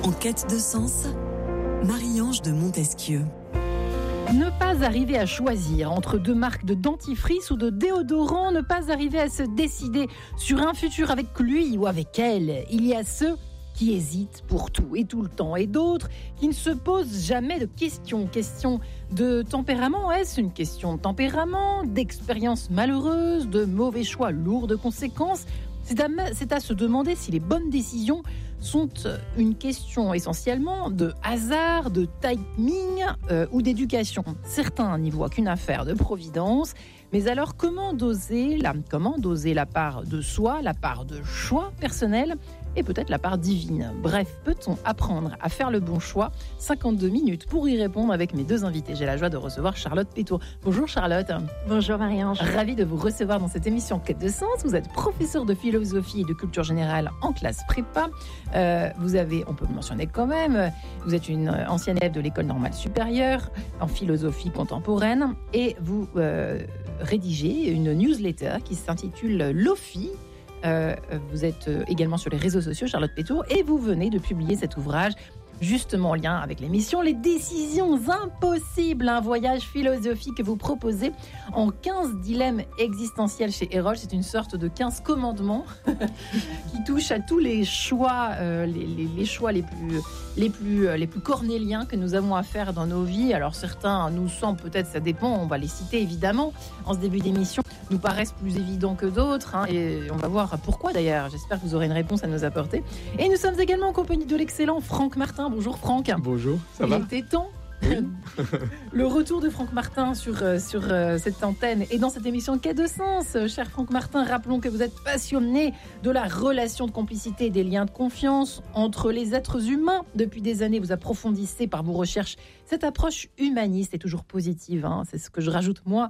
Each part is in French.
En quête de sens, Marie-Ange de Montesquieu. Ne pas arriver à choisir entre deux marques de dentifrice ou de déodorant, ne pas arriver à se décider sur un futur avec lui ou avec elle. Il y a ceux qui hésitent pour tout et tout le temps et d'autres qui ne se posent jamais de questions. Question de tempérament, est-ce une question de tempérament, d'expérience malheureuse, de mauvais choix lourds de conséquences ? C'est à se demander si les bonnes décisions sont une question essentiellement de hasard, de timing ou d'éducation. Certains n'y voient qu'une affaire de providence. Mais alors, comment doser la part de soi, la part de choix personnel et peut-être la part divine? Bref, peut-on apprendre à faire le bon choix? 52 minutes pour y répondre avec mes deux invités. J'ai la joie de recevoir Charlotte Pétour. Bonjour Charlotte. Bonjour Marie-Ange. Ravie de vous recevoir dans cette émission Quête de sens. Vous êtes professeure de philosophie et de culture générale en classe prépa. Vous avez, on peut le mentionner quand même, vous êtes une ancienne élève de l'école normale supérieure en philosophie contemporaine et vous rédigez une newsletter qui s'intitule Lofi. Vous êtes également sur les réseaux sociaux, Charlotte Pétour, et vous venez de publier cet ouvrage justement en lien avec l'émission Les décisions impossibles, un voyage philosophique que vous proposez en 15 dilemmes existentiels chez Erol. C'est une sorte de 15 commandements qui touchent à tous les choix, les choix les plus cornéliens que nous avons à faire dans nos vies. Alors certains nous semblent, peut-être ça dépend, on va les citer évidemment en ce début d'émission, nous paraissent plus évidents que d'autres, et on va voir pourquoi d'ailleurs. J'espère que vous aurez une réponse à nous apporter. Et nous sommes également en compagnie de l'excellent Franck Martin. Bonjour Franck. Bonjour, ça va ? Il était temps. Le retour de Franck Martin sur cette antenne et dans cette émission Quai de sens. Cher Franck Martin, rappelons que vous êtes passionné de la relation de complicité et des liens de confiance entre les êtres humains. Depuis des années, vous approfondissez par vos recherches cette approche humaniste et toujours positive, c'est ce que je rajoute moi,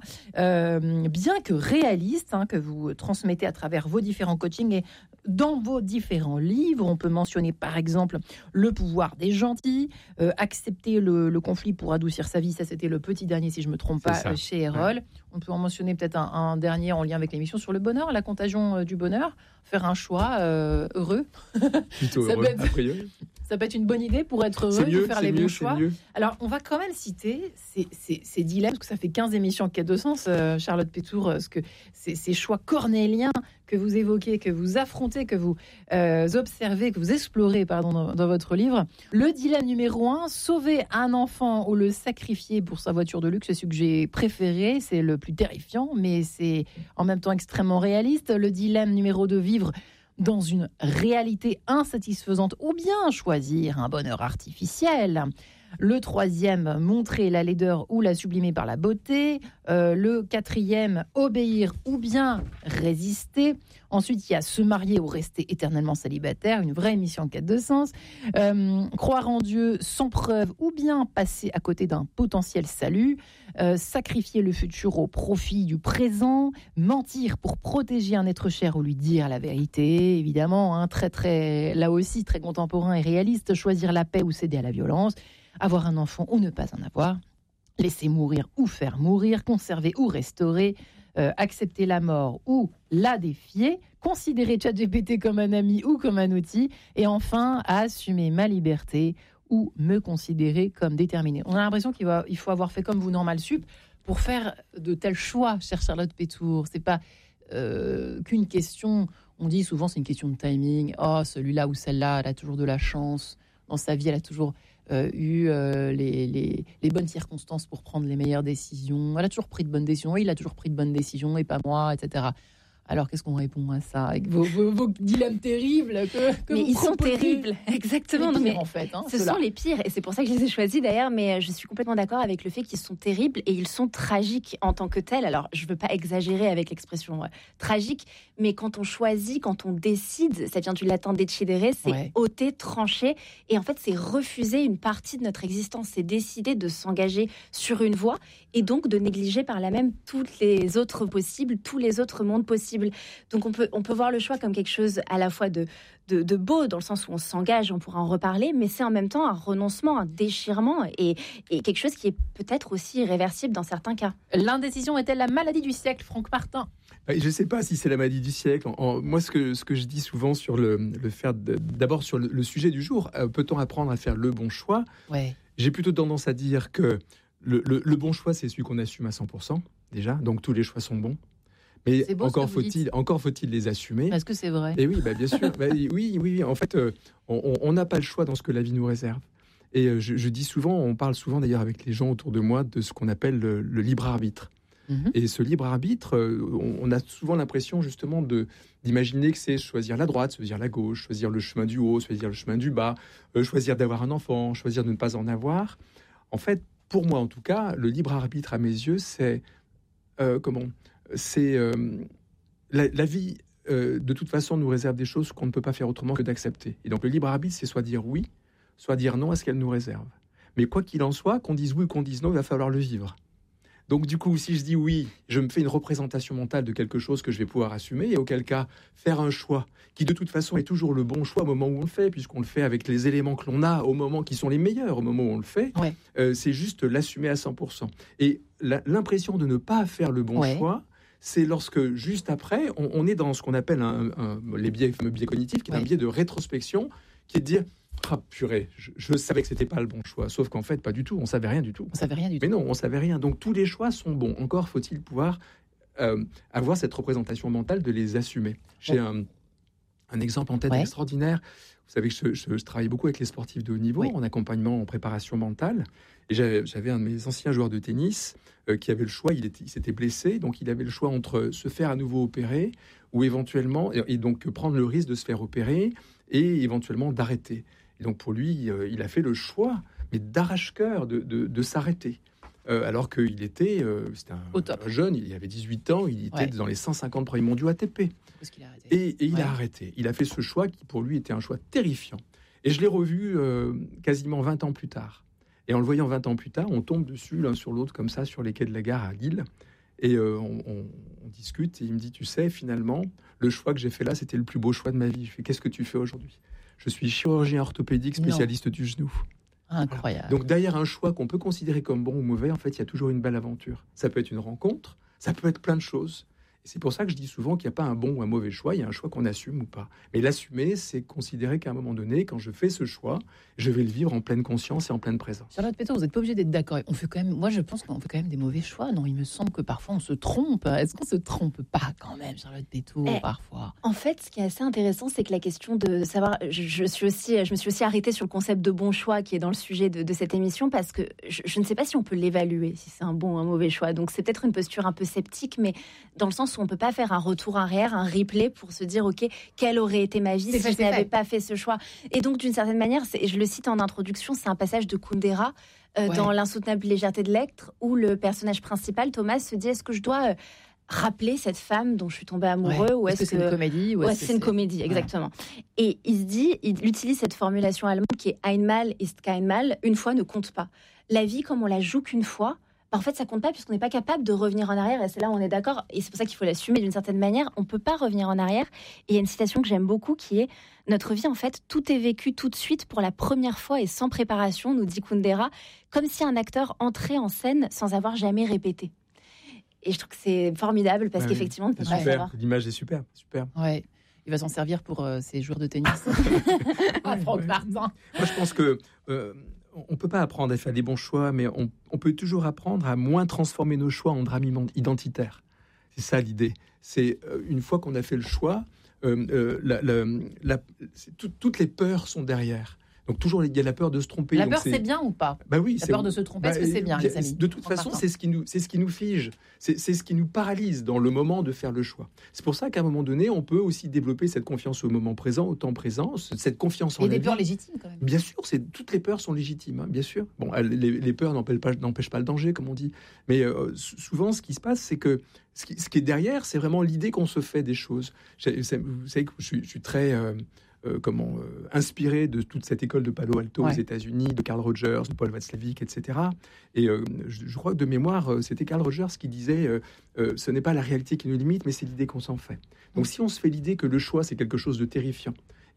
bien que réaliste, que vous transmettez à travers vos différents coachings et dans vos différents livres. On peut mentionner par exemple Le pouvoir des gentils, Accepter le conflit pour adoucir sa vie, ça c'était le petit dernier si je ne me trompe pas chez Erol. Ouais. On peut en mentionner peut-être un dernier en lien avec l'émission sur le bonheur, la contagion du bonheur, faire un choix heureux. Plutôt heureux, a priori. Ça peut être une bonne idée pour être heureux, de faire les bons choix. Alors, on va quand même citer ces dilemmes, parce que ça fait 15 émissions Quête de sens, Charlotte Pétour, ces choix cornéliens que vous évoquez, que vous affrontez, que vous observez, que vous explorez dans votre livre. Le dilemme numéro 1, sauver un enfant ou le sacrifier pour sa voiture de luxe, c'est celui que j'ai préféré, c'est le plus terrifiant, mais c'est en même temps extrêmement réaliste. Le dilemme numéro 2, vivre dans une réalité insatisfaisante ou bien choisir un bonheur artificiel. Le 3e, montrer la laideur ou la sublimer par la beauté. Le 4e, obéir ou bien résister. Ensuite, il y a se marier ou rester éternellement célibataire, une vraie émission en quête de sens. Croire en Dieu sans preuve ou bien passer à côté d'un potentiel salut. Sacrifier le futur au profit du présent. Mentir pour protéger un être cher ou lui dire la vérité, évidemment, très, là aussi très contemporain et réaliste. Choisir la paix ou céder à la violence. Avoir un enfant ou ne pas en avoir, laisser mourir ou faire mourir, conserver ou restaurer, accepter la mort ou la défier, considérer ChatGPT comme un ami ou comme un outil, et enfin assumer ma liberté ou me considérer comme déterminé. On a l'impression qu'il faut avoir fait comme vous Normal Sup pour faire de tels choix, chère Charlotte Pétour. C'est pas qu'une question, on dit souvent c'est une question de timing, celui-là ou celle-là, elle a toujours de la chance, dans sa vie elle a toujours eu les bonnes circonstances pour prendre les meilleures décisions. Elle a toujours pris de bonnes décisions. Oui, il a toujours pris de bonnes décisions et pas moi, etc. Alors, qu'est-ce qu'on répond à ça avec vos dilemmes terribles que mais vous ils proposez. Sont terribles, exactement. Les pires, mais en fait, ce sont les pires, et c'est pour ça que je les ai choisis d'ailleurs. Mais je suis complètement d'accord avec le fait qu'ils sont terribles et ils sont tragiques en tant que tels. Alors, je ne veux pas exagérer avec l'expression tragique, mais quand on choisit, quand on décide, ça vient du latin decidere, c'est ôter, trancher, et en fait, c'est refuser une partie de notre existence. C'est décider de s'engager sur une voie et donc de négliger par là même toutes les autres possibles, tous les autres mondes possibles. Donc on peut voir le choix comme quelque chose à la fois de beau, dans le sens où on s'engage, on pourra en reparler, mais c'est en même temps un renoncement, un déchirement et quelque chose qui est peut-être aussi irréversible dans certains cas. L'indécision est-elle la maladie du siècle, Franck Martin ? Je ne sais pas si c'est la maladie du siècle. Moi, ce que je dis souvent sur le faire, d'abord sur le sujet du jour, peut-on apprendre à faire le bon choix ? J'ai plutôt tendance à dire que le bon choix, c'est celui qu'on assume à 100%, déjà. Donc, tous les choix sont bons. Mais encore faut-il les assumer. Est-ce que c'est vrai ? Et oui, bien sûr. Oui. En fait, on n'a pas le choix dans ce que la vie nous réserve. Et je dis souvent, on parle souvent d'ailleurs avec les gens autour de moi de ce qu'on appelle le libre arbitre. Et ce libre arbitre, on a souvent l'impression justement d'imaginer que c'est choisir la droite, choisir la gauche, choisir le chemin du haut, choisir le chemin du bas, choisir d'avoir un enfant, choisir de ne pas en avoir. En fait, pour moi en tout cas, le libre arbitre à mes yeux, c'est la vie. De toute façon, nous réserve des choses qu'on ne peut pas faire autrement que d'accepter. Et donc le libre arbitre, c'est soit dire oui, soit dire non à ce qu'elle nous réserve. Mais quoi qu'il en soit, qu'on dise oui ou qu'on dise non, il va falloir le vivre. Donc du coup, si je dis oui, je me fais une représentation mentale de quelque chose que je vais pouvoir assumer, et auquel cas, faire un choix qui de toute façon est toujours le bon choix au moment où on le fait, puisqu'on le fait avec les éléments que l'on a au moment qui sont les meilleurs au moment où on le fait, c'est juste l'assumer à 100%. Et l'impression de ne pas faire le bon choix, c'est lorsque, juste après, on est dans ce qu'on appelle les fameux biais cognitifs, qui est un biais de rétrospection, qui est de dire... Ah purée, je savais que c'était pas le bon choix. Sauf qu'en fait, pas du tout. On savait rien du tout. Mais non, on savait rien. Donc tous les choix sont bons. Encore faut-il pouvoir avoir cette représentation mentale de les assumer. J'ai un exemple en tête extraordinaire. Vous savez que je travaille beaucoup avec les sportifs de haut niveau en accompagnement, en préparation mentale. Et j'avais un de mes anciens joueurs de tennis qui avait le choix. Il s'était blessé, donc il avait le choix entre se faire à nouveau opérer ou éventuellement, et donc prendre le risque de se faire opérer et éventuellement d'arrêter. Et donc pour lui, il a fait le choix, mais d'arrache-cœur, de s'arrêter. Alors qu'il était un jeune, il avait 18 ans, il était dans les 150 premiers mondiaux ATP. Parce qu'il a arrêté. Et il a arrêté. Il a fait ce choix qui pour lui était un choix terrifiant. Et je l'ai revu quasiment 20 ans plus tard. Et en le voyant 20 ans plus tard, on tombe dessus l'un sur l'autre comme ça sur les quais de la gare à Lille. Et on discute et il me dit, tu sais, finalement, le choix que j'ai fait là, c'était le plus beau choix de ma vie. Je fais, qu'est-ce que tu fais aujourd'hui ? Je suis chirurgien orthopédique spécialiste du genou. Incroyable. Donc derrière un choix qu'on peut considérer comme bon ou mauvais, en fait, il y a toujours une belle aventure. Ça peut être une rencontre, ça peut être plein de choses. Et c'est pour ça que je dis souvent qu'il n'y a pas un bon ou un mauvais choix, il y a un choix qu'on assume ou pas. Mais l'assumer, c'est considérer qu'à un moment donné, quand je fais ce choix, je vais le vivre en pleine conscience et en pleine présence. Charlotte Pétour, vous n'êtes pas obligé d'être d'accord. Moi, je pense qu'on fait quand même des mauvais choix. Non, il me semble que parfois on se trompe. Est-ce qu'on se trompe pas quand même, Charlotte Pétour, parfois ? En fait, ce qui est assez intéressant, c'est que la question de savoir... Je me suis aussi arrêtée sur le concept de bon choix qui est dans le sujet de cette émission, parce que je ne sais pas si on peut l'évaluer, si c'est un bon ou un mauvais choix. Donc c'est peut-être une posture un peu sceptique, mais dans le sens où on ne peut pas faire un retour arrière, un replay pour se dire, OK, quelle aurait été ma vie si je n'avais pas fait ce choix ? Et donc, d'une certaine manière, je le cite en introduction, c'est un passage de Kundera dans L'insoutenable légèreté de l'être, où le personnage principal, Thomas, se dit, est-ce que je dois rappeler cette femme dont je suis tombée amoureux ou est-ce que c'est une comédie c'est une comédie, exactement. Et il utilise cette formulation allemande qui est einmal ist kein Mal, une fois ne compte pas. La vie, comme on la joue qu'une fois, en fait, ça compte pas puisqu'on n'est pas capable de revenir en arrière. Et c'est là où on est d'accord. Et c'est pour ça qu'il faut l'assumer d'une certaine manière. On peut pas revenir en arrière. Et il y a une citation que j'aime beaucoup qui est « Notre vie, en fait, tout est vécu tout de suite pour la première fois et sans préparation, nous dit Kundera, comme si un acteur entrait en scène sans avoir jamais répété. » Et je trouve que c'est formidable parce qu'effectivement, on ne peut pas savoir. L'image est super. Ouais. Il va s'en servir pour ses joueurs de tennis. Franck Martin. Moi, je pense que... on ne peut pas apprendre à faire des bons choix, mais on peut toujours apprendre à moins transformer nos choix en drame identitaire. C'est ça l'idée. C'est une fois qu'on a fait le choix, toutes les peurs sont derrière. Donc toujours, il y a la peur de se tromper. La peur, c'est bien ou pas ? Oui, la peur de se tromper, est-ce que c'est bien, les amis ? De toute façon, c'est ce qui nous fige. C'est ce qui nous paralyse dans le moment de faire le choix. C'est pour ça qu'à un moment donné, on peut aussi développer cette confiance au moment présent, au temps présent, cette confiance en la vie. Et des peurs légitimes, quand même. Bien sûr, toutes les peurs sont légitimes, bien sûr. Bon, les peurs n'empêchent pas le danger, comme on dit. Mais souvent, ce qui se passe, c'est que ce qui est derrière, c'est vraiment l'idée qu'on se fait des choses. Vous savez que je suis très... inspiré de toute cette école de Palo Alto aux États-Unis, de Carl Rogers, de Paul Watzlawick, etc. Et je crois que de mémoire, c'était Carl Rogers qui disait ce n'est pas la réalité qui nous limite, mais c'est l'idée qu'on s'en fait. Donc si on se fait l'idée que le choix, c'est quelque chose de terrifiant,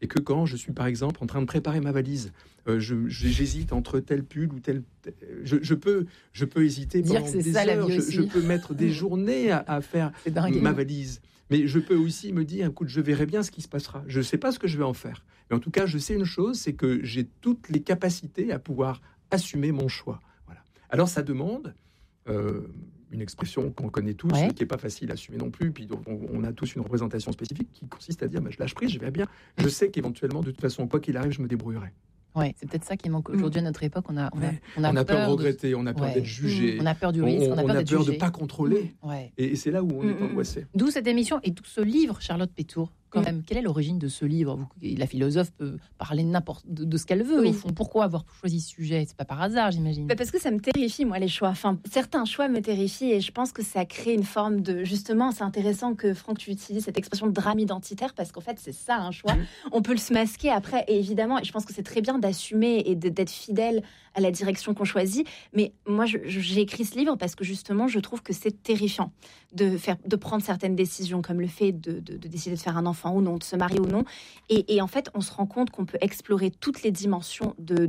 Et que quand je suis, par exemple, en train de préparer ma valise, j'hésite entre tel pull ou tel... Je peux hésiter pendant des heures. Je peux mettre des journées à faire ma valise. Mais je peux aussi me dire, écoute, je verrai bien ce qui se passera. Je ne sais pas ce que je vais en faire. Mais en tout cas, je sais une chose, c'est que j'ai toutes les capacités à pouvoir assumer mon choix. Voilà. Alors, ça demande une expression qu'on connaît tous, qui n'est pas facile à assumer non plus. Puis on a tous une représentation spécifique qui consiste à dire, je lâche prise, je vais bien. Je sais qu'éventuellement, de toute façon, quoi qu'il arrive, je me débrouillerai. Ouais, c'est peut-être ça qui manque aujourd'hui à notre époque. On a peur de regretter, on a peur d'être jugé. On a peur du risque, on a peur de ne pas contrôler. Et c'est là où on est angoissé. D'où cette émission et tout ce livre, Charlotte Pétour. Quand même, quelle est l'origine de ce livre ? La philosophe peut parler de ce qu'elle veut, au fond. Pourquoi avoir choisi ce sujet ? C'est pas par hasard, j'imagine. Parce que ça me terrifie, moi, les choix. Enfin, certains choix me terrifient et je pense que ça crée une forme de... Justement, c'est intéressant que, Franck, tu utilises cette expression de drame identitaire parce qu'en fait, c'est ça, un choix. On peut se masquer après. Et évidemment, je pense que c'est très bien d'assumer et d'être fidèle à la direction qu'on choisit. Mais moi, j'ai écrit ce livre parce que, justement, je trouve que c'est terrifiant de prendre certaines décisions, comme le fait de décider de faire un enfant ou non, de se marier ou non. Et en fait, on se rend compte qu'on peut explorer toutes les dimensions des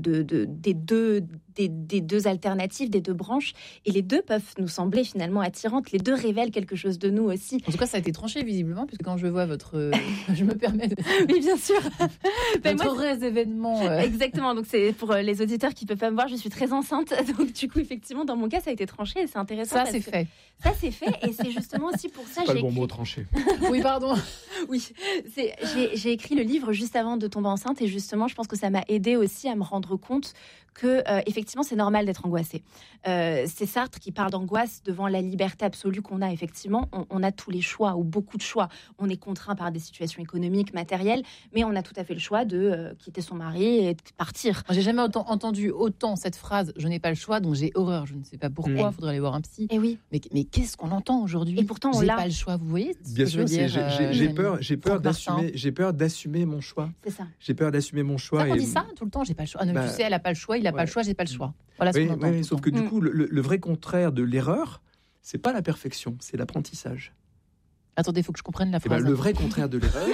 deux alternatives, des deux branches. Et les deux peuvent nous sembler finalement attirantes. Les deux révèlent quelque chose de nous aussi. En tout cas, ça a été tranché visiblement, puisque quand je vois votre... je me permets de... Oui, bien sûr. Votre événement... Exactement. Donc, c'est pour les auditeurs qui ne peuvent pas me voir, je suis très enceinte. Donc, du coup, effectivement, dans mon cas, ça a été tranché et c'est intéressant. Ça, c'est fait. Ça, c'est fait. Et c'est justement aussi pour ça... Pas le bon mot, tranché. Oui, pardon. Oui. J'ai écrit le livre juste avant de tomber enceinte et justement, je pense que ça m'a aidé aussi à me rendre compte que effectivement, c'est normal d'être angoissé. C'est Sartre qui parle d'angoisse devant la liberté absolue qu'on a. Effectivement, on a tous les choix ou beaucoup de choix. On est contraint par des situations économiques, matérielles, mais on a tout à fait le choix de quitter son mari et de partir. J'ai jamais entendu autant cette phrase. Je n'ai pas le choix, donc j'ai horreur. Je ne sais pas pourquoi. Il faudrait aller voir un psy. Et oui. Mais qu'est-ce qu'on entend aujourd'hui ? Et pourtant, on n'a pas le choix. Vous voyez ? Bien sûr, j'ai peur d'assumer mon choix. C'est ça. J'ai peur d'assumer mon choix. On dit ça tout le temps. J'ai pas le choix. Tu sais, elle a pas le choix. Il a pas le choix. J'ai pas le choix. Voilà ce qu'on entend. Oui, sauf que du coup, le vrai contraire de l'erreur, c'est pas la perfection, c'est l'apprentissage. Attendez, il faut que je comprenne la phrase. Le vrai contraire de l'erreur,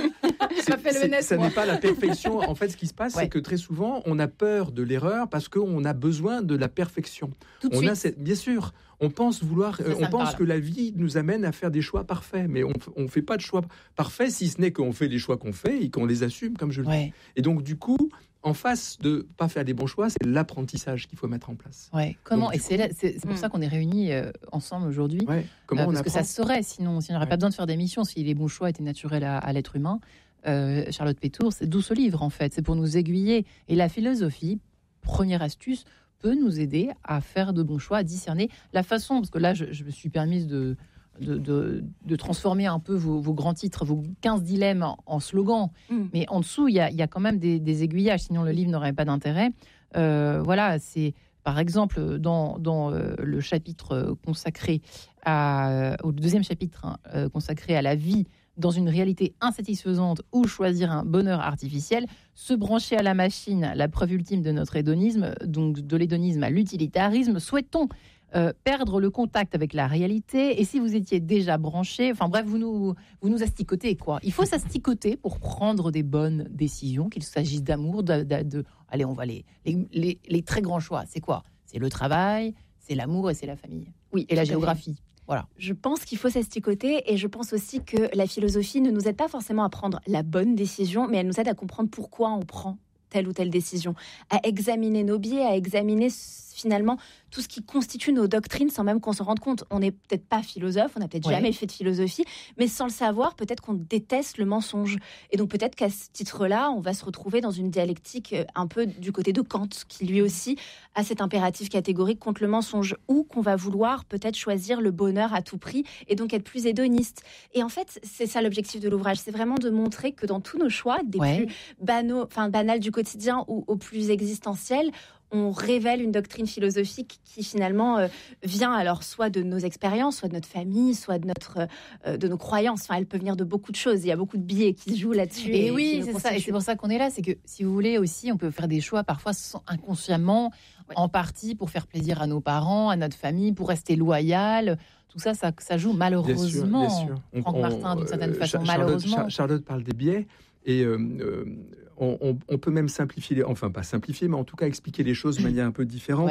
ça n'est pas la perfection. En fait, ce qui se passe, c'est que très souvent, on a peur de l'erreur parce qu'on a besoin de la perfection. Bien sûr, on pense que la vie nous amène à faire des choix parfaits, mais on ne fait pas de choix parfaits, si ce n'est qu'on fait les choix qu'on fait et qu'on les assume, comme je le dis. Et donc, du coup, en face de pas faire des bons choix, c'est l'apprentissage qu'il faut mettre en place. Comment ? Donc, et c'est pour ça qu'on est réunis ensemble aujourd'hui. Comment on parce apprend ? que ça se saurait, sinon on n'aurait pas besoin de faire d'émissions si les bons choix étaient naturels à l'être humain. Charlotte Pétour, c'est d'où ce livre en fait. C'est pour nous aiguiller. Et la philosophie, première astuce, peut nous aider à faire de bons choix, à discerner la façon. Parce que là, je me suis permise de transformer un peu vos grands titres, vos 15 dilemmes en slogans. Mais en dessous, il y a quand même des aiguillages, sinon le livre n'aurait pas d'intérêt. Voilà, c'est par exemple dans le chapitre consacré au deuxième chapitre consacré à la vie dans une réalité insatisfaisante ou choisir un bonheur artificiel, se brancher à la machine, la preuve ultime de notre hédonisme, donc de l'hédonisme à l'utilitarisme, souhaitons perdre le contact avec la réalité. Et si vous étiez déjà branché, enfin bref, vous nous asticotez quoi. Il faut s'asticoter pour prendre des bonnes décisions, qu'il s'agisse d'amour, allez, on va les très grands choix. C'est quoi ? C'est le travail, c'est l'amour et c'est la famille. Oui, et la géographie. Voilà. Je pense qu'il faut s'asticoter et je pense aussi que la philosophie ne nous aide pas forcément à prendre la bonne décision, mais elle nous aide à comprendre pourquoi on prend telle ou telle décision, à examiner nos biais, à examiner finalement tout ce qui constitue nos doctrines sans même qu'on s'en rende compte. On n'est peut-être pas philosophe, on n'a peut-être jamais fait de philosophie, mais sans le savoir, peut-être qu'on déteste le mensonge. Et donc peut-être qu'à ce titre-là, on va se retrouver dans une dialectique un peu du côté de Kant, qui lui aussi a cet impératif catégorique contre le mensonge, ou qu'on va vouloir peut-être choisir le bonheur à tout prix et donc être plus hédoniste. Et en fait, c'est ça l'objectif de l'ouvrage, c'est vraiment de montrer que dans tous nos choix, des plus banals du quotidien ou aux plus existentiels, on révèle une doctrine philosophique qui finalement vient alors soit de nos expériences, soit de notre famille, soit de nos croyances. Enfin, elle peut venir de beaucoup de choses. Il y a beaucoup de biais qui se jouent là-dessus. Et oui, c'est ça. Et c'est pour ça qu'on est là. C'est que si vous voulez aussi, on peut faire des choix parfois inconsciemment, en partie pour faire plaisir à nos parents, à notre famille, pour rester loyal. Tout ça, ça joue malheureusement. Bien sûr. Franck Martin, d'une certaine façon, malheureusement. Charlotte parle des biais et on peut même simplifier, enfin pas simplifier, mais en tout cas expliquer les choses de manière un peu différente.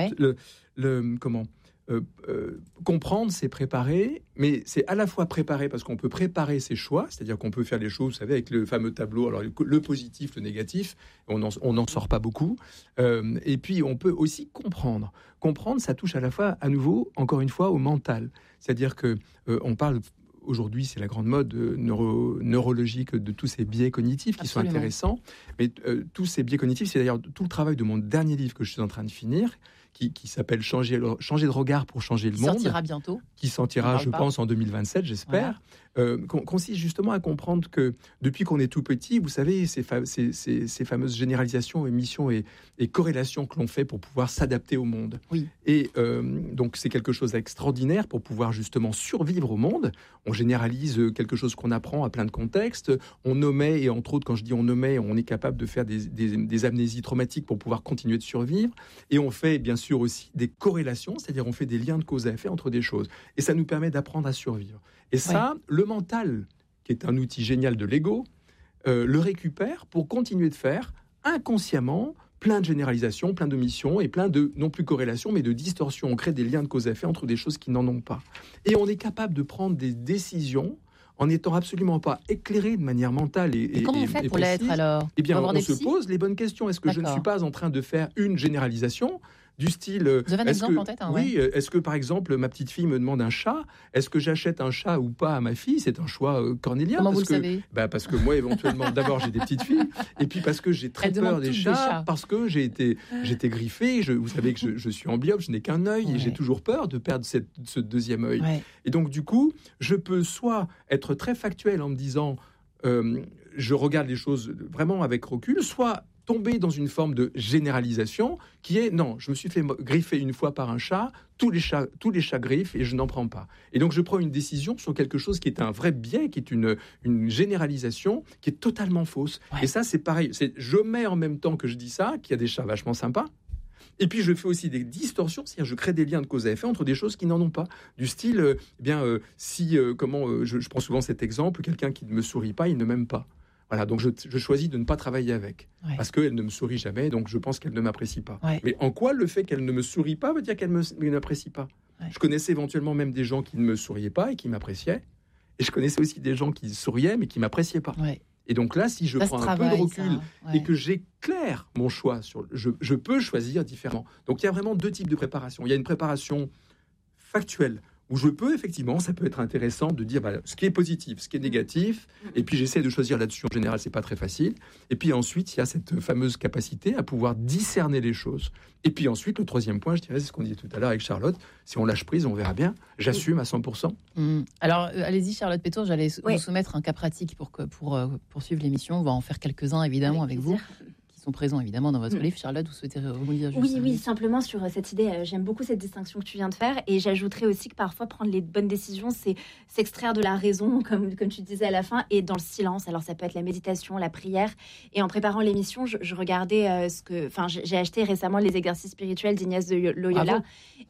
Comprendre, c'est préparer, mais c'est à la fois préparer parce qu'on peut préparer ses choix, c'est-à-dire qu'on peut faire les choses, vous savez, avec le fameux tableau, alors le positif, le négatif, on n'en sort pas beaucoup, et puis on peut aussi comprendre. Comprendre, ça touche à la fois, à nouveau, encore une fois, au mental, c'est-à-dire que on parle... Aujourd'hui, c'est la grande mode neurologique de tous ces biais cognitifs qui sont intéressants. Mais tous ces biais cognitifs, c'est d'ailleurs tout le travail de mon dernier livre que je suis en train de finir, qui s'appelle Changer de regard pour changer le monde. Qui sortira bientôt. Qui sortira, je pense, en 2027, j'espère. Voilà. Consiste justement à comprendre que depuis qu'on est tout petit, vous savez, ces fameuses généralisations, émissions et corrélations que l'on fait pour pouvoir s'adapter au monde. Oui. Et donc, c'est quelque chose d'extraordinaire pour pouvoir justement survivre au monde. On généralise quelque chose qu'on apprend à plein de contextes. On omet, et entre autres, quand je dis on omet, on est capable de faire des amnésies traumatiques pour pouvoir continuer de survivre. Et on fait, bien sûr, aussi des corrélations, c'est-à-dire on fait des liens de cause à effet entre des choses. Et ça nous permet d'apprendre à survivre. Et ça, le mental, qui est un outil génial de l'ego, le récupère pour continuer de faire inconsciemment plein de généralisations, plein d'omissions et plein de, non plus corrélations, mais de distorsions. On crée des liens de cause à effet entre des choses qui n'en ont pas. Et on est capable de prendre des décisions en n'étant absolument pas éclairé de manière mentale et comment on fait pour l'être alors? Eh bien, on se pose les bonnes questions. Est-ce que je ne suis pas en train de faire une généralisation du style... Vous avez un exemple en tête, hein, oui, est-ce que par exemple ma petite fille me demande un chat? Est-ce que j'achète un chat ou pas à ma fille? C'est un choix cornélien. Comment vous le savez? Parce que moi éventuellement, d'abord j'ai des petites filles, et puis parce que j'ai très peur des chats, parce que j'ai été griffé. Vous savez que je suis amblyopes, je n'ai qu'un œil, et j'ai toujours peur de perdre ce deuxième œil. Et donc du coup, je peux soit être très factuel en me disant je regarde les choses vraiment avec recul, soit tomber dans une forme de généralisation qui est non, je me suis fait griffer une fois par un chat, tous les chats griffent et je n'en prends pas. Et donc je prends une décision sur quelque chose qui est un vrai biais, qui est une généralisation qui est totalement fausse. Et ça c'est pareil, je mets en même temps que je dis ça qu'il y a des chats vachement sympas. Et puis je fais aussi des distorsions, c'est-à-dire je crée des liens de cause à effet entre des choses qui n'en ont pas. Du style, je prends souvent cet exemple, quelqu'un qui ne me sourit pas, il ne m'aime pas. Voilà, donc je choisis de ne pas travailler avec, parce qu'elle ne me sourit jamais, donc je pense qu'elle ne m'apprécie pas. Mais en quoi le fait qu'elle ne me sourit pas veut dire qu'elle ne m'apprécie pas? Je connaissais éventuellement même des gens qui ne me souriaient pas et qui m'appréciaient, et je connaissais aussi des gens qui souriaient mais qui m'appréciaient pas. Et donc là, si je prends un peu de recul et que j'éclaire mon choix, je peux choisir différemment. Donc il y a vraiment deux types de préparation. Il y a une préparation factuelle, où je peux effectivement, ça peut être intéressant de dire ce qui est positif, ce qui est négatif, et puis j'essaie de choisir là-dessus. En général, c'est pas très facile. Et puis ensuite, il y a cette fameuse capacité à pouvoir discerner les choses. Et puis ensuite, le troisième point, je dirais, c'est ce qu'on disait tout à l'heure avec Charlotte. Si on lâche prise, on verra bien. J'assume à 100%. Alors, allez-y, Charlotte Pétour, j'allais vous soumettre un cas pratique pour poursuivre l'émission. On va en faire quelques-uns, évidemment, avec vous. Présents évidemment dans votre livre. Charlotte, vous souhaitez rebondir juste Oui, simplement sur cette idée, j'aime beaucoup cette distinction que tu viens de faire, et j'ajouterais aussi que parfois prendre les bonnes décisions, c'est s'extraire de la raison, comme tu disais à la fin, et dans le silence. Alors ça peut être la méditation, la prière, et en préparant l'émission, je regardais j'ai acheté récemment les exercices spirituels d'Ignace de Loyola,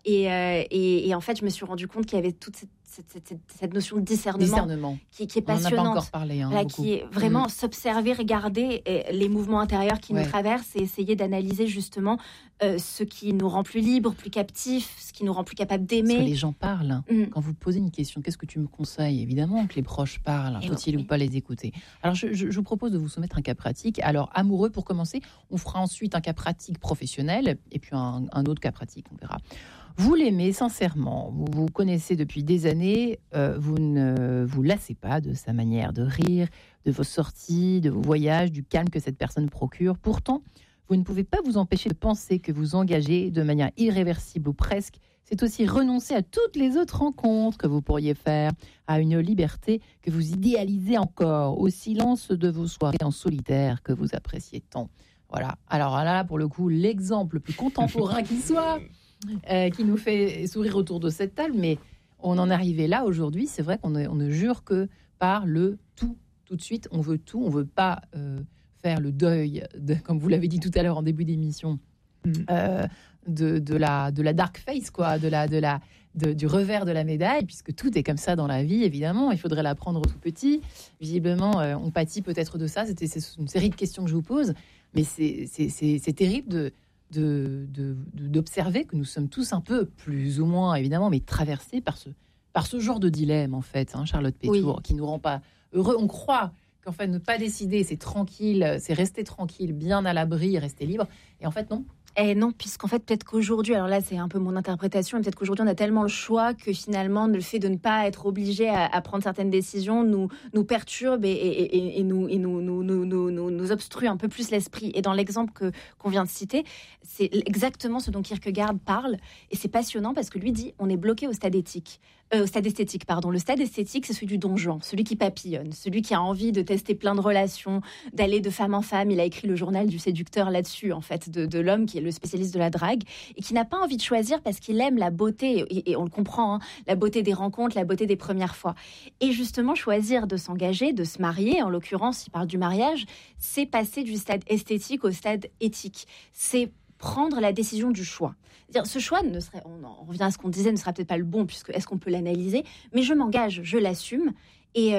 et en fait je me suis rendu compte qu'il y avait toute cette notion de discernement. Qui est passionnante. On n'en a pas encore parlé. Qui est vraiment s'observer, regarder les mouvements intérieurs qui nous traversent et essayer d'analyser justement ce qui nous rend plus libres, plus captifs, ce qui nous rend plus capables d'aimer. Parce que les gens parlent. Quand vous posez une question, qu'est-ce que tu me conseilles? Évidemment que les proches parlent. Faut-il ou pas les écouter? Alors, je vous propose de vous soumettre un cas pratique. Alors, amoureux pour commencer. On fera ensuite un cas pratique professionnel et puis un autre cas pratique, on verra. Vous l'aimez sincèrement, vous vous connaissez depuis des années, vous ne vous lassez pas de sa manière de rire, de vos sorties, de vos voyages, du calme que cette personne procure. Pourtant, vous ne pouvez pas vous empêcher de penser que vous engagez de manière irréversible ou presque. C'est aussi renoncer à toutes les autres rencontres que vous pourriez faire, à une liberté que vous idéalisez encore, au silence de vos soirées en solitaire que vous appréciez tant. Voilà, alors là, pour le coup, l'exemple le plus contemporain qui soit... qui nous fait sourire autour de cette table, mais on en est arrivé là aujourd'hui. C'est vrai qu'on ne jure que par le tout de suite. On veut tout, on veut pas faire le deuil, comme vous l'avez dit tout à l'heure en début d'émission, de la dark face, quoi, de du revers de la médaille, puisque tout est comme ça dans la vie, évidemment. Il faudrait l'apprendre tout petit. Visiblement, on pâtit peut-être de ça. C'est une série de questions que je vous pose, mais c'est terrible d'observer que nous sommes tous un peu, plus ou moins, évidemment, mais traversés par ce genre de dilemme, en fait, Charlotte Pétour, qui nous rend pas heureux. On croit qu'en fait, ne pas décider, c'est tranquille, c'est rester tranquille, bien à l'abri, rester libre. Et en fait, non. Eh non, puisqu'en fait, peut-être qu'aujourd'hui, alors là, c'est un peu mon interprétation, mais peut-être qu'aujourd'hui, on a tellement le choix que finalement, le fait de ne pas être obligé à prendre certaines décisions nous perturbe et nous obstrue un peu plus l'esprit. Et dans l'exemple qu'on vient de citer, c'est exactement ce dont Kierkegaard parle. Et c'est passionnant parce que lui dit, on est bloqué au stade esthétique. Le stade esthétique, c'est celui du Don Juan, celui qui papillonne, celui qui a envie de tester plein de relations, d'aller de femme en femme. Il a écrit le journal du séducteur là-dessus, en fait, de l'homme qui est le spécialiste de la drague et qui n'a pas envie de choisir parce qu'il aime la beauté, et on le comprend, la beauté des rencontres, la beauté des premières fois. Et justement, choisir de s'engager, de se marier, en l'occurrence, il parle du mariage, c'est passer du stade esthétique au stade éthique. C'est prendre la décision du choix. C'est-à-dire, ce choix on revient à ce qu'on disait, ne sera peut-être pas le bon, puisque est-ce qu'on peut l'analyser, mais je m'engage, je l'assume. Et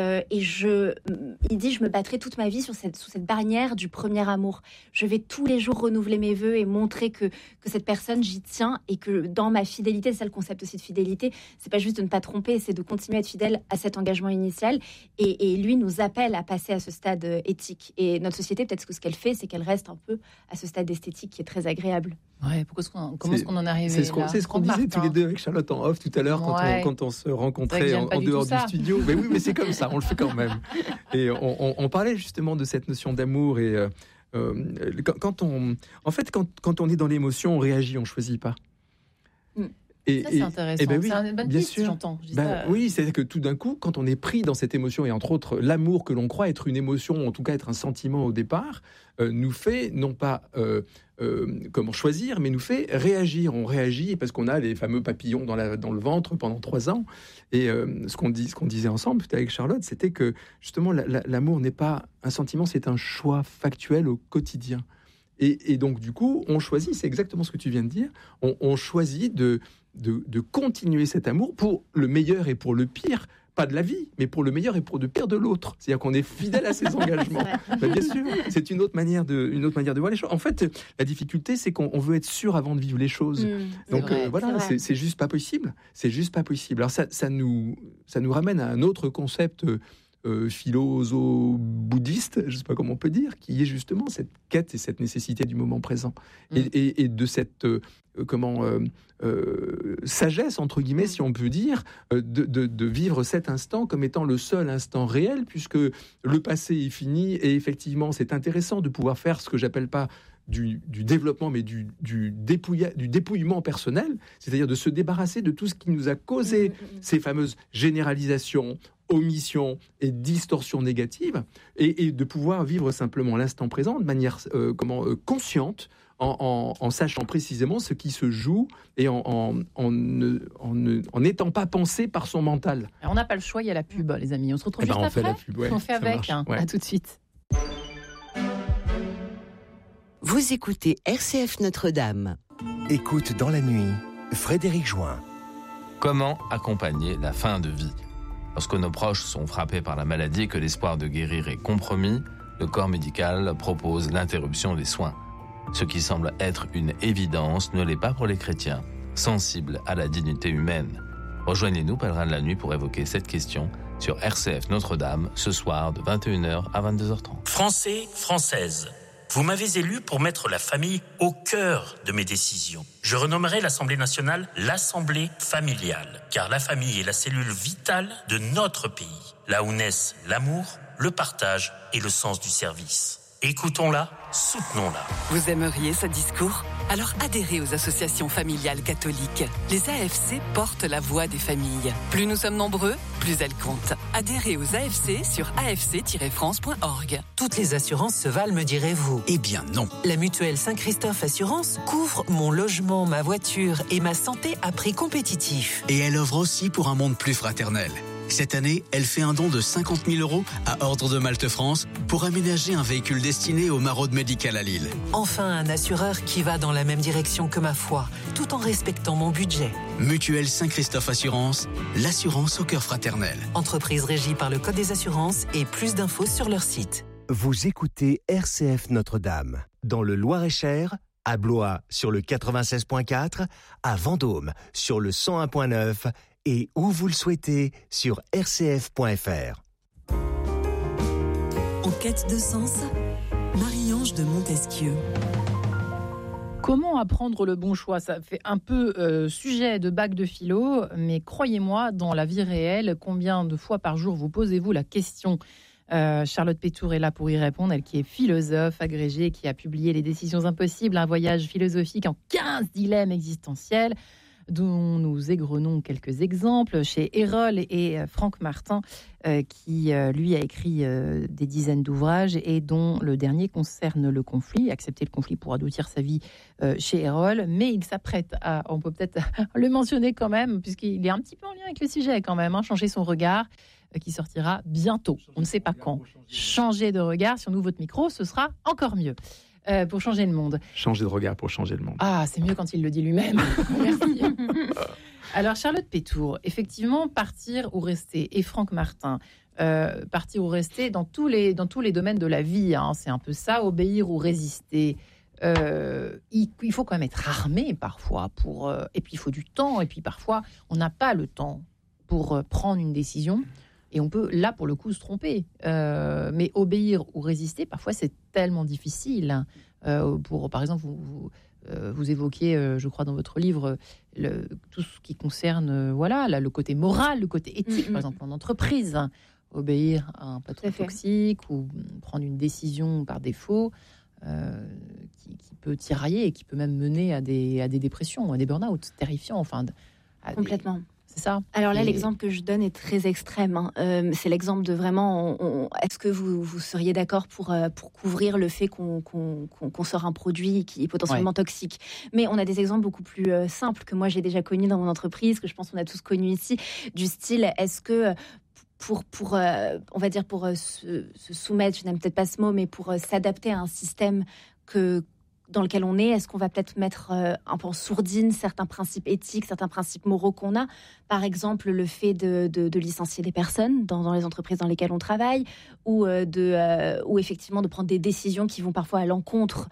il dit, je me battrai toute ma vie sous cette barrière du premier amour. Je vais tous les jours renouveler mes vœux et montrer que cette personne, j'y tiens, et que dans ma fidélité, c'est ça le concept aussi de fidélité, c'est pas juste de ne pas tromper, c'est de continuer à être fidèle à cet engagement initial. Et lui nous appelle à passer à ce stade éthique. Et notre société, peut-être que ce qu'elle fait, c'est qu'elle reste un peu à ce stade esthétique qui est très agréable. Ouais, comment est-ce qu'on en est arrivé là ? C'est ce qu'on disait tous les deux avec Charlotte en off tout à l'heure quand on se rencontrait en dehors du studio. Mais oui, mais c'est comme ça, on le fait quand même. Et on parlait justement de cette notion d'amour et quand on est dans l'émotion, on réagit, on choisit pas. Ça, c'est intéressant. C'est une bonne piste, j'entends. Oui, c'est-à-dire que tout d'un coup, quand on est pris dans cette émotion, et entre autres l'amour que l'on croit être une émotion, en tout cas être un sentiment au départ, nous fait non pas comment choisir, mais nous fait réagir. On réagit parce qu'on a les fameux papillons dans le ventre pendant 3 ans. Et ce qu'on disait ensemble, tout avec Charlotte, c'était que justement l'amour n'est pas un sentiment, c'est un choix factuel au quotidien. Et donc du coup, on choisit, c'est exactement ce que tu viens de dire, on choisit de continuer cet amour pour le meilleur et pour le pire, pas de la vie, mais pour le meilleur et pour le pire de l'autre. C'est-à-dire qu'on est fidèle à ses engagements. Bien sûr, c'est une autre manière de voir les choses. En fait, la difficulté, c'est qu'on veut être sûr avant de vivre les choses. Donc voilà, c'est juste pas possible. C'est juste pas possible. Alors ça nous ramène à un autre concept philosophe-bouddhiste, je ne sais pas comment on peut dire, qui est justement cette quête et cette nécessité du moment présent et de cette sagesse, entre guillemets, si on peut dire, de vivre cet instant comme étant le seul instant réel, puisque le passé est fini. Et effectivement, c'est intéressant de pouvoir faire ce que j'appelle pas du développement, mais du dépouillement personnel, c'est-à-dire de se débarrasser de tout ce qui nous a causé ces fameuses généralisations, omissions et distorsions négatives, et de pouvoir vivre simplement l'instant présent de manière consciente, en sachant précisément ce qui se joue et en n'étant pas pensé par son mental. Alors, on n'a pas le choix, il y a la pub, les amis. On se retrouve juste après. Fait la pub, on fait avec. À tout de suite. Vous écoutez RCF Notre-Dame. Écoute dans la nuit, Frédéric Join. Comment accompagner la fin de vie ? Lorsque nos proches sont frappés par la maladie et que l'espoir de guérir est compromis, le corps médical propose l'interruption des soins. Ce qui semble être une évidence ne l'est pas pour les chrétiens, sensibles à la dignité humaine. Rejoignez-nous, pèlerins de la nuit, pour évoquer cette question sur RCF Notre-Dame, ce soir de 21h à 22h30. Français, Françaises, vous m'avez élu pour mettre la famille au cœur de mes décisions. Je renommerai l'Assemblée nationale l'Assemblée familiale, car la famille est la cellule vitale de notre pays, là où naissent l'amour, le partage et le sens du service. Écoutons-la, soutenons-la. Vous aimeriez ce discours ? Alors adhérez aux associations familiales catholiques. Les AFC portent la voix des familles. Plus nous sommes nombreux, plus elles comptent. Adhérez aux AFC sur afc-france.org. Toutes les assurances se valent, me direz-vous. Eh bien non. La mutuelle Saint-Christophe Assurance couvre mon logement, ma voiture et ma santé à prix compétitif. Et elle œuvre aussi pour un monde plus fraternel. Cette année, elle fait un don de 50 000 € à Ordre de Malte France pour aménager un véhicule destiné au maraude médical à Lille. Enfin, un assureur qui va dans la même direction que ma foi, tout en respectant mon budget. Mutuelle Saint-Christophe Assurance, l'assurance au cœur fraternel. Entreprise régie par le Code des assurances et plus d'infos sur leur site. Vous écoutez RCF Notre-Dame, dans le Loir-et-Cher, à Blois sur le 96.4, à Vendôme sur le 101.9 et où vous le souhaitez sur rcf.fr. En quête de sens, Marie-Ange de Montesquieu. Comment apprendre le bon choix ? Ça fait un peu sujet de bac de philo, mais croyez-moi, dans la vie réelle, combien de fois par jour vous posez-vous la question ? Charlotte Pétour est là pour y répondre, elle qui est philosophe agrégée, qui a publié Les décisions impossibles, un voyage philosophique en 15 dilemmes existentiels, dont nous égrenons quelques exemples chez Erol et Franck Martin, qui lui a écrit des dizaines d'ouvrages et dont le dernier concerne le conflit, accepter le conflit pour adoucir sa vie chez Erol, mais il s'apprête à, on peut peut-être le mentionner quand même, puisqu'il est un petit peu en lien avec le sujet quand même, changer son regard, qui sortira bientôt, on ne sait pas quand. Changer de regard, si on ouvre votre micro, ce sera encore mieux. Pour changer le monde. Changer de regard pour changer le monde. Ah, c'est mieux quand il le dit lui-même. Merci. Alors, Charlotte Pétour, effectivement, partir ou rester. Et Franck Martin, partir ou rester dans tous les domaines de la vie. C'est un peu ça, obéir ou résister. Il faut quand même être armé parfois. Et puis, il faut du temps. Et puis, parfois, on n'a pas le temps pour prendre une décision. Et on peut, là, pour le coup, se tromper. Mais obéir ou résister, parfois, c'est tellement difficile. Par exemple, vous évoquez, je crois, dans votre livre, tout ce qui concerne le côté moral, le côté éthique, par exemple, en entreprise. Obéir à un patron toxique ou prendre une décision par défaut qui peut tirailler et qui peut même mener à des dépressions, à des burn-out terrifiants. Complètement. C'est ça. Alors là, l'exemple que je donne est très extrême. C'est l'exemple de vraiment... est-ce que vous seriez d'accord pour couvrir le fait qu'on sort un produit qui est potentiellement toxique ? Mais on a des exemples beaucoup plus simples que moi j'ai déjà connus dans mon entreprise, que je pense qu'on a tous connus ici, du style, est-ce que... Pour on va dire, pour se soumettre, je n'aime peut-être pas ce mot, mais pour s'adapter à un système dans lequel on est, est-ce qu'on va peut-être mettre un peu en sourdine certains principes éthiques, certains principes moraux qu'on a ? Par exemple, le fait de licencier des personnes dans les entreprises dans lesquelles on travaille, ou effectivement de prendre des décisions qui vont parfois à l'encontre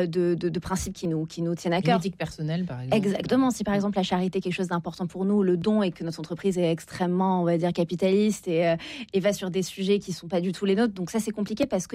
de principes qui nous tiennent à cœur. L'éthique personnelle, par exemple. Exactement. Si par exemple la charité est quelque chose d'important pour nous, le don, et que notre entreprise est extrêmement, on va dire, capitaliste et va sur des sujets qui ne sont pas du tout les nôtres. Donc ça, c'est compliqué parce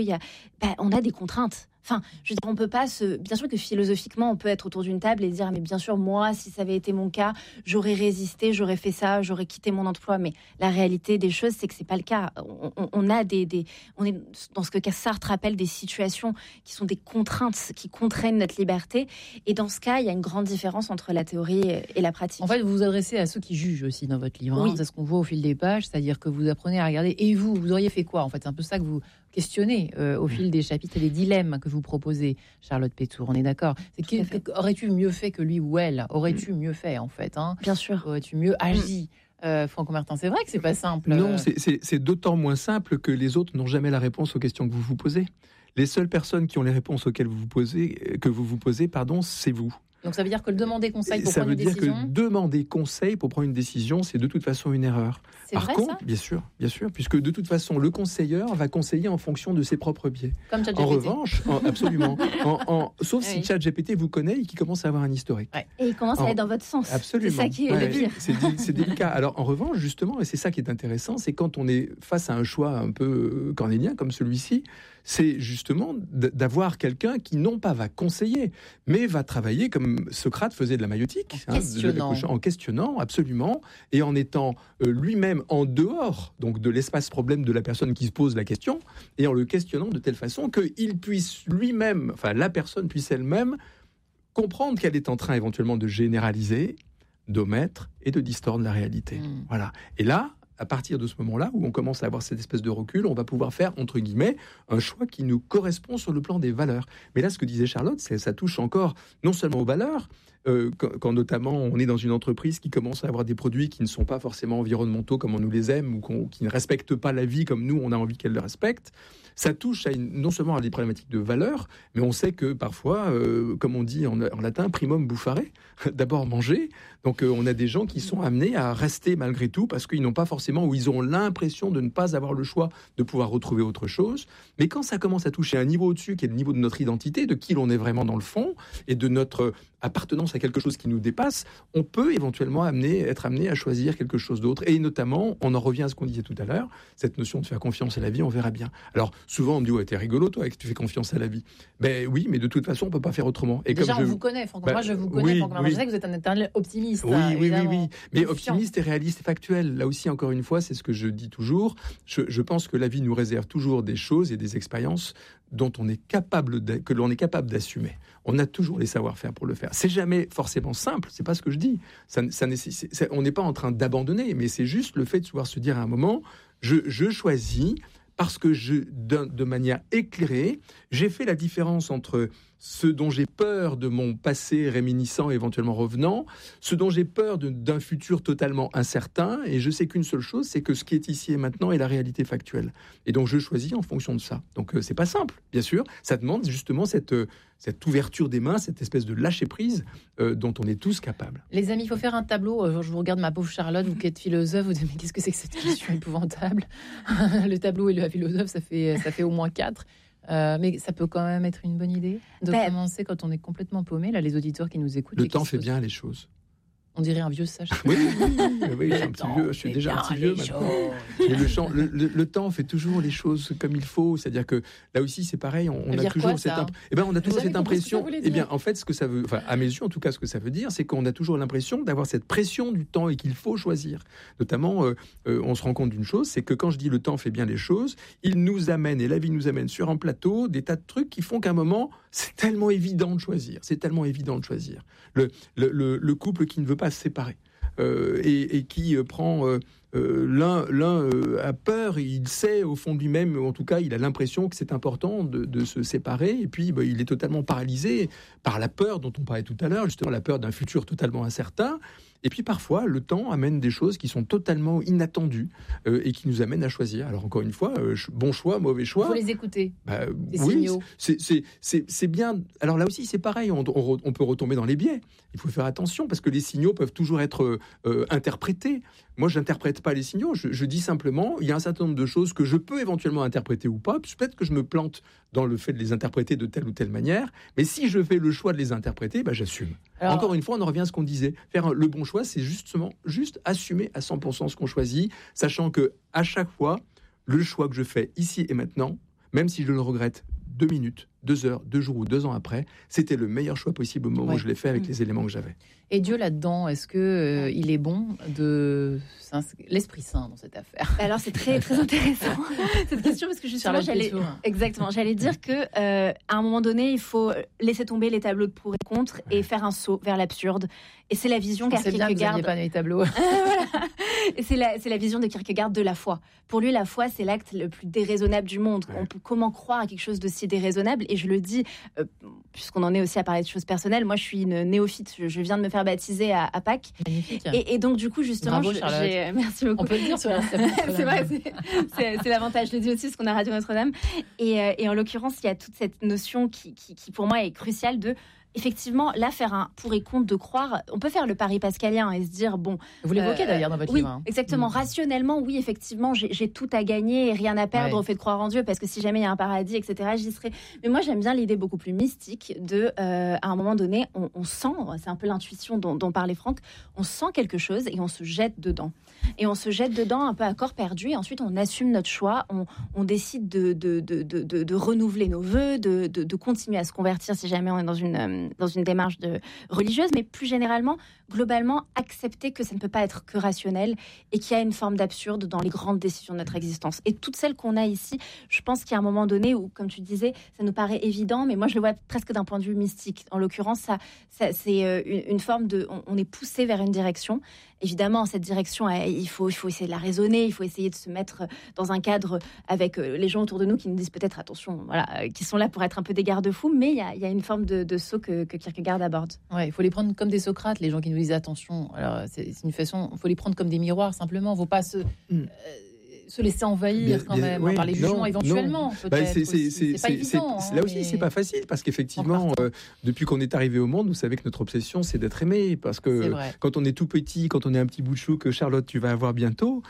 on a des contraintes. Enfin, je veux dire, on peut pas bien sûr que philosophiquement, on peut être autour d'une table et dire, mais bien sûr, moi, si ça avait été mon cas, j'aurais résisté, j'aurais fait ça, j'aurais quitté mon emploi. Mais la réalité des choses, c'est que c'est pas le cas. On est dans ce que Sartre appelle des situations qui sont des contraintes, qui contraignent notre liberté. Et dans ce cas, il y a une grande différence entre la théorie et la pratique. En fait, vous vous adressez à ceux qui jugent aussi dans votre livre. Oui. C'est ce qu'on voit au fil des pages, c'est-à-dire que vous apprenez à regarder. Et vous auriez fait quoi ? En fait, c'est un peu ça que vous questionnez au fil des chapitres et des dilemmes que vous proposez, Charlotte Pétour. On est d'accord. Aurais-tu mieux fait que lui ou elle ? Aurais-tu mieux fait, en fait, Bien sûr. Aurais-tu mieux agi ? Franck Martin, c'est vrai que c'est pas simple. Non, c'est d'autant moins simple que les autres n'ont jamais la réponse aux questions que vous vous posez. Les seules personnes qui ont les réponses auxquelles vous vous posez, c'est vous. Donc ça veut dire que le demander conseil pour prendre une décision... Ça veut dire que demander conseil pour prendre une décision, c'est de toute façon une erreur. Par contre, ça ? bien sûr, puisque de toute façon, le conseilleur va conseiller en fonction de ses propres biais. Comme ChatGPT. En revanche, absolument. Sauf si ChatGPT vous connaît et qu'il commence à avoir un historique. Ouais. Et il commence à aller dans votre sens. Absolument. C'est ça qui est le pire. C'est délicat. Alors, en revanche, justement, et c'est ça qui est intéressant, c'est quand on est face à un choix un peu cornélien comme celui-ci, c'est justement d'avoir quelqu'un qui non pas va conseiller, mais va travailler comme Socrate faisait de la maïotique, en questionnant absolument, et en étant lui-même en dehors donc de l'espace problème de la personne qui se pose la question, et en le questionnant de telle façon qu'il puisse lui-même, la personne puisse elle-même comprendre qu'elle est en train éventuellement de généraliser, d'omettre et de distordre la réalité. Voilà. Et là, à partir de ce moment-là, où on commence à avoir cette espèce de recul, on va pouvoir faire, entre guillemets, un choix qui nous correspond sur le plan des valeurs. Mais là, ce que disait Charlotte, ça touche encore non seulement aux valeurs, quand notamment on est dans une entreprise qui commence à avoir des produits qui ne sont pas forcément environnementaux comme on nous les aime, ou qui ne respectent pas la vie comme nous on a envie qu'elle le respecte. Ça touche non seulement à des problématiques de valeur, mais on sait que parfois, comme on dit en latin, primum bufare, d'abord manger. Donc on a des gens qui sont amenés à rester malgré tout parce qu'ils n'ont pas forcément, ou ils ont l'impression de ne pas avoir le choix de pouvoir retrouver autre chose. Mais quand ça commence à toucher un niveau au-dessus, qui est le niveau de notre identité, de qui l'on est vraiment dans le fond, et de notre appartenance à quelque chose qui nous dépasse, on peut éventuellement être amené à choisir quelque chose d'autre. Et notamment, on en revient à ce qu'on disait tout à l'heure, cette notion de faire confiance à la vie, on verra bien. Alors souvent on me dit, ouais, t'es rigolo toi, que tu fais confiance à la vie. Ben oui, mais de toute façon on peut pas faire autrement. Et déjà comme vous connaît, Franck. Moi je vous connais, Franck. Je sais que vous êtes un éternel optimiste. Oui. Mais optimiste et réaliste et factuel. Là aussi, encore une fois, c'est ce que je dis toujours. Je pense que la vie nous réserve toujours des choses et des expériences dont on est capable que l'on est capable d'assumer. On a toujours les savoir-faire pour le faire. C'est jamais forcément simple, c'est pas ce que je dis. On n'est pas en train d'abandonner, mais c'est juste le fait de pouvoir se dire à un moment, je choisis parce que de manière éclairée, j'ai fait la différence entre ce dont j'ai peur de mon passé réminiscent, éventuellement revenant, ce dont j'ai peur d'un futur totalement incertain, et je sais qu'une seule chose, c'est que ce qui est ici et maintenant est la réalité factuelle. Et donc je choisis en fonction de ça. Donc c'est pas simple, bien sûr. Ça demande justement cette ouverture des mains, cette espèce de lâcher-prise dont on est tous capables. Les amis, il faut faire un tableau. Je vous regarde, ma pauvre Charlotte, vous qui êtes philosophe, vous dites, mais qu'est-ce que c'est que cette question épouvantable? Le tableau et la philosophe, ça fait au moins 4. Mais ça peut quand même être une bonne idée de commencer quand on est complètement paumé. Là, les auditeurs qui nous écoutent. Le temps fait bien les choses. On dirait un vieux sage. Oui, je suis déjà un petit vieux maintenant. Mais le temps fait toujours les choses comme il faut. C'est-à-dire que là aussi, c'est pareil. On a toujours cette impression. Eh bien, en fait, ce que ça veut, à mes yeux, en tout cas, ce que ça veut dire, c'est qu'on a toujours l'impression d'avoir cette pression du temps et qu'il faut choisir. Notamment, on se rend compte d'une chose, c'est que quand je dis le temps fait bien les choses, il nous amène, et la vie nous amène sur un plateau des tas de trucs qui font qu'à un moment, c'est tellement évident de choisir. Le couple qui ne veut pas se séparer et qui prend l'un a peur, il sait au fond de lui-même, en tout cas il a l'impression que c'est important de se séparer, et puis il est totalement paralysé par la peur dont on parlait tout à l'heure, justement la peur d'un futur totalement incertain. Et puis parfois, le temps amène des choses qui sont totalement inattendues et qui nous amènent à choisir. Alors encore une fois, bon choix, mauvais choix. Il faut les écouter. Signaux. C'est bien. Alors là aussi, c'est pareil. On peut retomber dans les biais. Il faut faire attention parce que les signaux peuvent toujours être interprétés. Moi, je n'interprète pas les signaux. Je dis simplement, il y a un certain nombre de choses que je peux éventuellement interpréter ou pas. Peut-être que je me plante dans le fait de les interpréter de telle ou telle manière. Mais si je fais le choix de les interpréter, j'assume. Alors, encore une fois, on en revient à ce qu'on disait. Faire le bon choix, c'est justement juste assumer à 100% ce qu'on choisit, sachant que à chaque fois, le choix que je fais ici et maintenant, même si je le regrette 2 minutes, 2 heures, 2 jours ou 2 ans après, c'était le meilleur choix possible au moment où je l'ai fait avec les éléments que j'avais. Et Dieu là-dedans, est-ce que il est bon de l'Esprit Saint dans cette affaire? Alors c'est très très intéressant cette question parce que justement j'allais dire que à un moment donné il faut laisser tomber les tableaux de pour et contre et faire un saut vers l'absurde. Et c'est la vision Kierkegaard. Vous n'aviez pas les tableaux. Voilà. Et c'est la vision de Kierkegaard de la foi. Pour lui, la foi, c'est l'acte le plus déraisonnable du monde. Ouais. Comment croire à quelque chose de si déraisonnable? Et je le dis, puisqu'on en est aussi à parler de choses personnelles, moi je suis une néophyte, je viens de me faire baptiser à Pâques. Et donc du coup, justement, bravo, merci beaucoup. On peut le dire sur c'est vrai, c'est l'avantage. Je le dis aussi parce qu'on a Radio Notre-Dame. Et en l'occurrence, il y a toute cette notion qui pour moi est cruciale de... Effectivement, là, faire un pour et contre de croire, on peut faire le pari pascalien et se dire, bon... Vous l'évoquez d'ailleurs dans votre livre. Oui, exactement. Rationnellement, oui, effectivement, j'ai tout à gagner et rien à perdre au fait de croire en Dieu, parce que si jamais il y a un paradis, etc., j'y serai. Mais moi, j'aime bien l'idée beaucoup plus mystique de, à un moment donné, on sent, c'est un peu l'intuition dont parlait Franck, on sent quelque chose et on se jette dedans. Et on se jette dedans un peu à corps perdu, et ensuite on assume notre choix, on décide de renouveler nos vœux, de continuer à se convertir si jamais on est dans une démarche religieuse, mais plus généralement, globalement, accepter que ça ne peut pas être que rationnel et qu'il y a une forme d'absurde dans les grandes décisions de notre existence. Et toutes celles qu'on a ici, je pense qu'il y a un moment donné où, comme tu disais, ça nous paraît évident, mais moi je le vois presque d'un point de vue mystique. En l'occurrence, ça c'est une forme de... On est poussé vers une direction. Évidemment, cette direction, il faut essayer de la raisonner, il faut essayer de se mettre dans un cadre avec les gens autour de nous qui nous disent peut-être attention, voilà, qui sont là pour être un peu des garde-fous, mais il y a une forme de saut que Kierkegaard aborde. Ouais, il faut les prendre comme des Socrates, les gens qui nous disent attention. Alors, c'est une façon, il faut les prendre comme des miroirs, simplement. Il ne faut pas se laisser envahir quand même, par les jugements éventuellement. Peut-être. C'est pas évident. Là aussi, c'est pas facile, parce qu'effectivement, depuis qu'on est arrivé au monde, vous savez que notre obsession, c'est d'être aimé. Parce que quand on est tout petit, quand on est un petit bout de chou que Charlotte, tu vas avoir bientôt,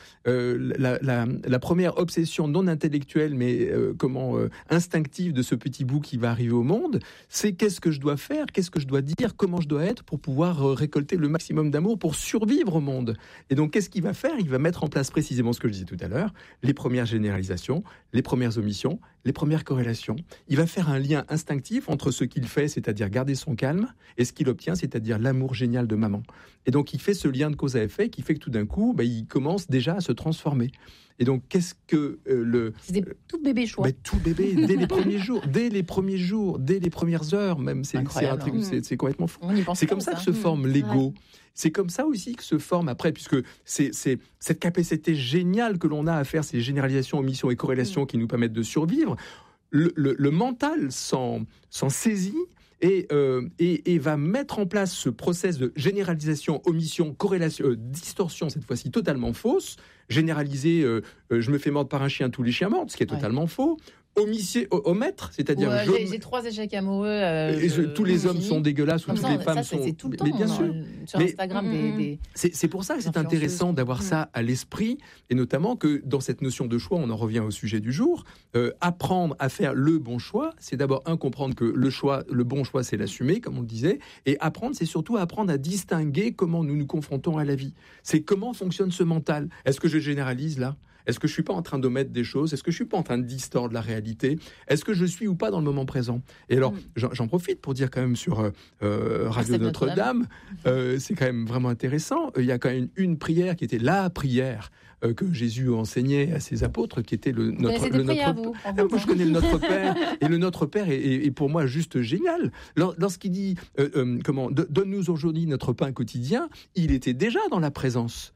la première obsession non intellectuelle, mais instinctive de ce petit bout qui va arriver au monde, c'est qu'est-ce que je dois faire, qu'est-ce que je dois dire, comment je dois être pour pouvoir récolter le maximum d'amour pour survivre au monde. Et donc, qu'est-ce qu'il va faire ? Il va mettre en place précisément ce que je disais tout à l'heure, les premières généralisations, les premières omissions, les premières corrélations. Il va faire un lien instinctif entre ce qu'il fait, c'est-à-dire garder son calme, et ce qu'il obtient, c'est-à-dire l'amour génial de maman. Et donc, il fait ce lien de cause à effet qui fait que tout d'un coup, il commence déjà à se transformer. Et donc, qu'est-ce que c'est des tout bébés choix. Tout bébé, dès les premiers jours, dès les premières heures, même. C'est complètement fou. C'est comme ça que se forme l'ego. C'est comme ça aussi que se forme après, puisque c'est cette capacité géniale que l'on a à faire ces généralisations, omissions et corrélations qui nous permettent de survivre. Le mental s'en saisit et va mettre en place ce process de généralisation, omission, corrélation, distorsion, cette fois-ci totalement fausse. Généraliser, je me fais mordre par un chien, tous les chiens mordent, ce qui est totalement faux. Omettre, c'est-à-dire j'ai 3 échecs amoureux. Tous les hommes sont dégueulasses ou toutes les femmes sont. C'est tout le temps. Mais bien sûr. Sur Instagram, c'est pour ça que c'est intéressant d'avoir ça à l'esprit, et notamment que dans cette notion de choix, on en revient au sujet du jour. Apprendre à faire le bon choix, c'est d'abord comprendre que le bon choix, c'est l'assumer, comme on le disait, et c'est surtout apprendre à distinguer comment nous nous confrontons à la vie. C'est comment fonctionne ce mental. Est-ce que je généralise là ? Est-ce que je ne suis pas en train d'omettre des choses ? Est-ce que je ne suis pas en train de distordre la réalité ? Est-ce que je suis ou pas dans le moment présent ? Et alors, j'en profite pour dire quand même sur Radio Notre-Dame, c'est quand même vraiment intéressant. Il y a quand même une prière qui était la prière que Jésus enseignait à ses apôtres, qui était le Notre Père. Moi, je connais le Notre Père, et le Notre Père est pour moi juste génial. Lorsqu'il dit donne-nous aujourd'hui notre pain quotidien, il était déjà dans la présence.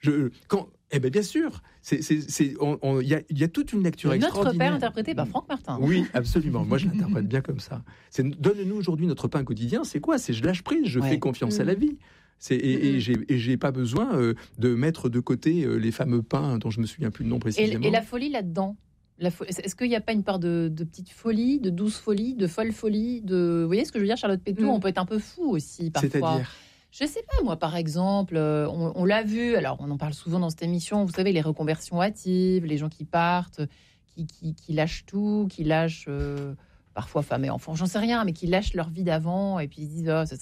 Bien sûr, il y a toute une lecture extraordinaire. Notre Père interprété par Franck Martin. Oui, absolument. Moi, je l'interprète bien comme ça. C'est donne-nous aujourd'hui notre pain quotidien. C'est quoi ? C'est je lâche prise, je fais confiance à la vie. J'ai pas besoin de mettre de côté les fameux pains dont je me souviens plus le nom précisément. Et la folie là-dedans. Est-ce qu'il n'y a pas une part de petite folie, de douce folie, de folle folie, Vous voyez ce que je veux dire, Charlotte Pétoux ? On peut être un peu fou aussi parfois. C'est-à-dire ? Je sais pas, moi, par exemple, on l'a vu, alors on en parle souvent dans cette émission, vous savez, les reconversions hâtives, les gens qui partent, qui lâchent tout, qui lâchent parfois femme et enfant, j'en sais rien, mais qui lâchent leur vie d'avant et puis ils disent « ce serait